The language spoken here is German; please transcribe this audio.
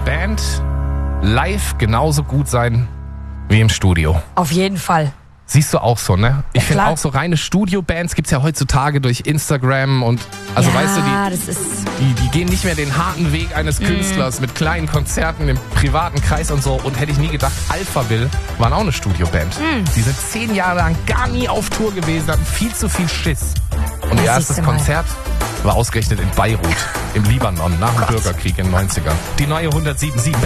Band live genauso gut sein wie im Studio. Auf jeden Fall. Siehst du auch so, ne? Ich finde klar. auch so reine Studiobands gibt's ja heutzutage durch Instagram und also weißt du, die gehen nicht mehr den harten Weg eines Künstlers mit kleinen Konzerten im privaten Kreis und so. Und hätte ich nie gedacht, Alphaville waren auch eine Studioband. Die sind 10 Jahre lang gar nie auf Tour gewesen, hatten viel zu viel Schiss. Und ihr erstes Konzert war ausgerechnet in Beirut, im Libanon, nach dem Bürgerkrieg in den 90ern. Die neue 107.7